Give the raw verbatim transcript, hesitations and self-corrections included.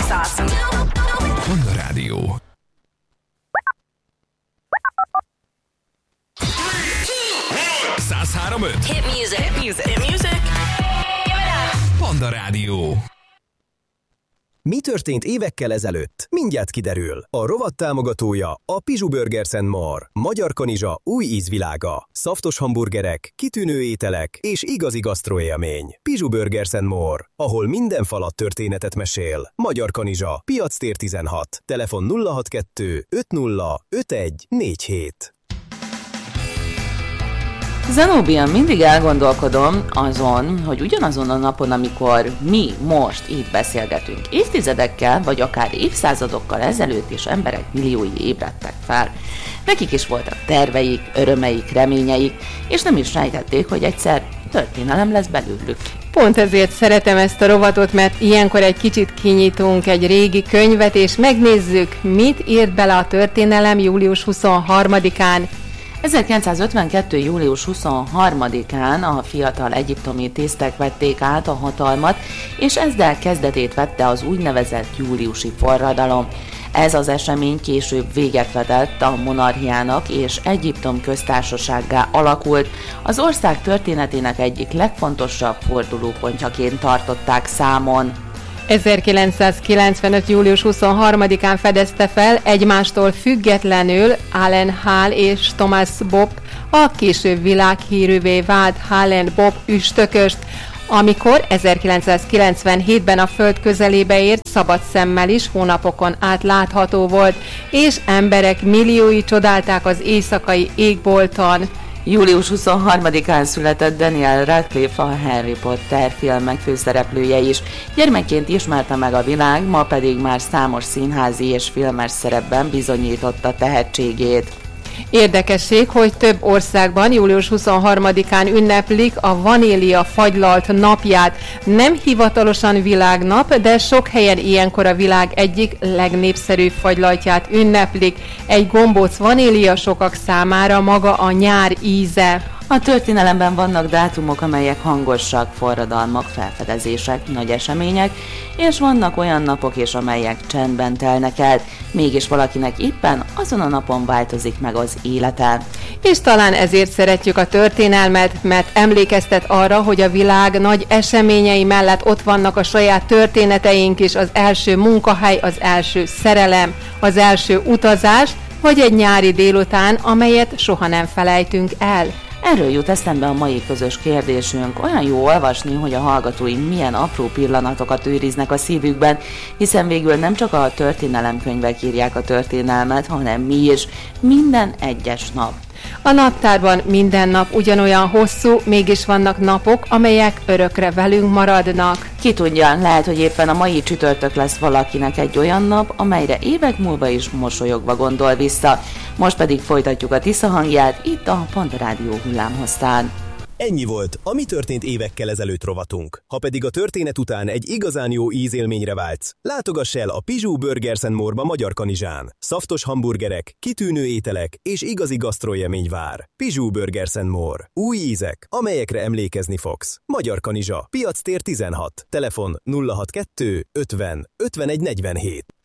It's awesome. Panda Rádió. száz három öt Hit music. Hit music. Hit music. Panda Rádió. Mi történt évekkel ezelőtt? Mindjárt kiderül. A rovat támogatója a Pizsu Burgers and More. Magyar kanizsa új ízvilága. Szaftos hamburgerek, kitűnő ételek és igazi gasztroélmény. Pizsu Burgers and More, ahol minden falat történetet mesél. Magyar kanizsa, Piactér tizenhat. Telefon nulla hatvankettő öt nulla öt egy négy hét. Zenóbian mindig elgondolkodom azon, hogy ugyanazon a napon, amikor mi most itt beszélgetünk, évtizedekkel vagy akár évszázadokkal ezelőtt is emberek milliói ébredtek fel. Nekik is voltak terveik, örömeik, reményeik, és nem is sejtették, hogy egyszer történelem lesz belőlük. Pont ezért szeretem ezt a rovatot, mert ilyenkor egy kicsit kinyitunk egy régi könyvet, és megnézzük, mit írt bele a történelem július huszonharmadikán. ezerkilencszázötvenkettő. július huszonharmadikán a fiatal egyiptomi tisztek vették át a hatalmat, és ezzel kezdetét vette az úgynevezett júliusi forradalom. Ez az esemény később véget vetett a monarchiának, és Egyiptom köztársasággá alakult. Az ország történetének egyik legfontosabb fordulópontjaként tartották számon. ezerkilencszázkilencvenöt. július huszonharmadikán fedezte fel egymástól függetlenül Allen Hall és Thomas Bob a később világhírűvé vált Hallen-Bob üstököst, amikor ezerkilencszázkilencvenhétben a föld közelébe ért, szabad szemmel is hónapokon át látható volt, és emberek milliói csodálták az éjszakai égbolton. július huszonharmadikán született Daniel Radcliffe, a Harry Potter filmek főszereplője is. Gyermekként ismerte meg a világ, ma pedig már számos színházi és filmes szerepben bizonyította tehetségét. Érdekesség, hogy több országban július huszonharmadikán ünneplik a vanília fagylalt napját. Nem hivatalosan világnap, de sok helyen ilyenkor a világ egyik legnépszerűbb fagylaltját ünneplik. Egy gombóc vanília sokak számára maga a nyár íze. A történelemben vannak dátumok, amelyek hangosak, forradalmak, felfedezések, nagy események, és vannak olyan napok is, amelyek csendben telnek el, mégis valakinek éppen azon a napon változik meg az élete. És talán ezért szeretjük a történelmet, mert emlékeztet arra, hogy a világ nagy eseményei mellett ott vannak a saját történeteink is, az első munkahely, az első szerelem, az első utazás, vagy egy nyári délután, amelyet soha nem felejtünk el. Erről jut eszembe a mai közös kérdésünk. Olyan jó olvasni, hogy a hallgatóink milyen apró pillanatokat őriznek a szívükben, hiszen végül nem csak a történelemkönyvek írják a történelmet, hanem mi is, minden egyes nap. A naptárban minden nap ugyanolyan hosszú, mégis vannak napok, amelyek örökre velünk maradnak. Ki tudja, lehet, hogy éppen a mai csütörtök lesz valakinek egy olyan nap, amelyre évek múlva is mosolyogva gondol vissza. Most pedig folytatjuk a Tisza hangját itt a Panda Rádió hullámhosszán. Ennyi volt a Mi történt évekkel ezelőtt rovatunk. Ha pedig a történet után egy igazán jó ízélményre vágysz, látogass el a Pizsu Burgers and More-ba Magyar Kanizsán. Szaftos hamburgerek, kitűnő ételek és igazi gasztroélmény vár. Pizsu Burgers and More. Új ízek, amelyekre emlékezni fogsz. Magyar Kanizsa, Piactér tizenhat. Telefon nulla hatvankettő ötven ötvenegy negyvenhét.